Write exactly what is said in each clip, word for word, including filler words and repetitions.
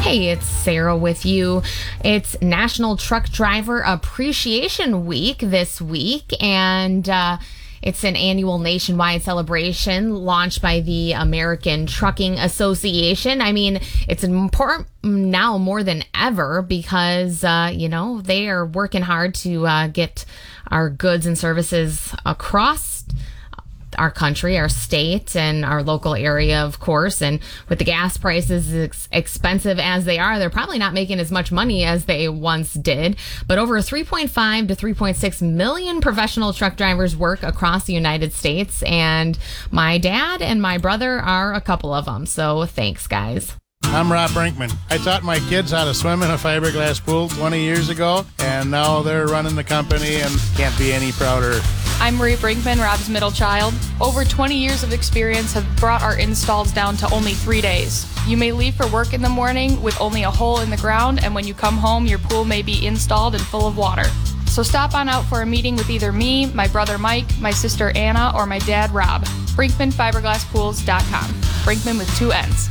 Hey, it's Sarah with you. It's National Truck Driver Appreciation Week this week, and uh, it's an annual nationwide celebration launched by the American Trucking Association. I mean, it's important now more than ever because, uh, you know, they are working hard to uh, get our goods and services across our country, our state, and our local area, of course. And with the gas prices as expensive as they are, they're probably not making as much money as they once did. But over three point five to three point six million professional truck drivers work across the United States. And my dad and my brother are a couple of them. So thanks, guys. I'm Rob Brinkman. I taught my kids how to swim in a fiberglass pool twenty years ago, and now they're running the company and can't be any prouder. I'm Marie Brinkman, Rob's middle child. Over twenty years of experience have brought our installs down to only three days. You may leave for work in the morning with only a hole in the ground, and when you come home, your pool may be installed and full of water. So stop on out for a meeting with either me, my brother Mike, my sister Anna, or my dad Rob. Brinkman Fiberglass Pools dot com. Brinkman with two N's.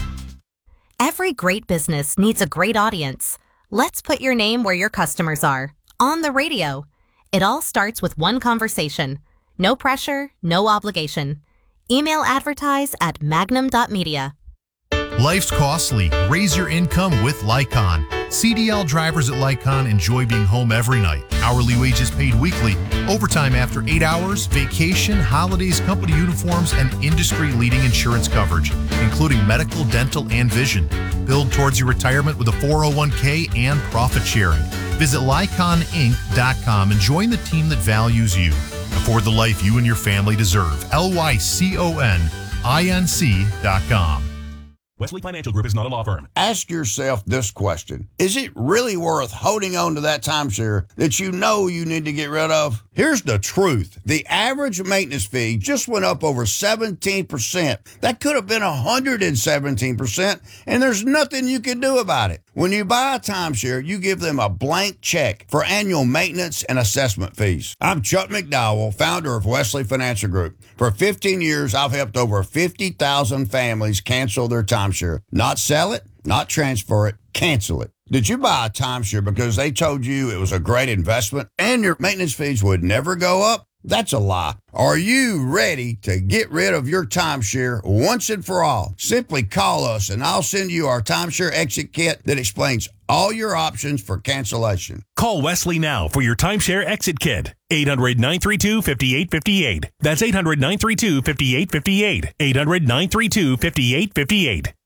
Every great business needs a great audience. Let's put your name where your customers are. On the radio. It all starts with one conversation. No pressure, no obligation. Email advertise at magnum dot media. Life's costly. Raise your income with Lycon. C D L drivers at Lycon enjoy being home every night. Hourly wages paid weekly, overtime after eight hours, vacation, holidays, company uniforms, and industry-leading insurance coverage, including medical, dental, and vision. Build towards your retirement with a four oh one k and profit sharing. Visit lycon inc dot com and join the team that values you. Afford the life you and your family deserve. L Y C O N I N C dot com. Wesley Financial Group is not a law firm. Ask yourself this question. Is it really worth holding on to that timeshare that you know you need to get rid of? Here's the truth. The average maintenance fee just went up over seventeen percent. That could have been one hundred seventeen percent, and there's nothing you can do about it. When you buy a timeshare, you give them a blank check for annual maintenance and assessment fees. I'm Chuck McDowell, founder of Wesley Financial Group. For fifteen years, I've helped over fifty thousand families cancel their timeshare. Not sell it, not transfer it, cancel it. Did you buy a timeshare because they told you it was a great investment and your maintenance fees would never go up? That's a lie. Are you ready to get rid of your timeshare once and for all? Simply call us and I'll send you our timeshare exit kit that explains all your options for cancellation. Call Wesley now for your timeshare exit kit. eight hundred, nine three two, five eight five eight. That's eight hundred, nine three two, five eight five eight. eight hundred, nine three two, five eight five eight.